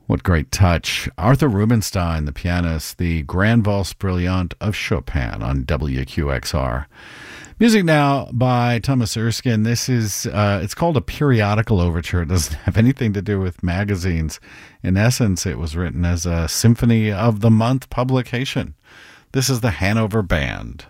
What great touch. Arthur Rubinstein, the pianist, the Grand Valse Brillante of Chopin on WQXR. Music now by Thomas Erskine. This is, it's called a periodical overture. It doesn't have anything to do with magazines. In essence, it was written as a Symphony of the Month publication. This is the Hanover Band.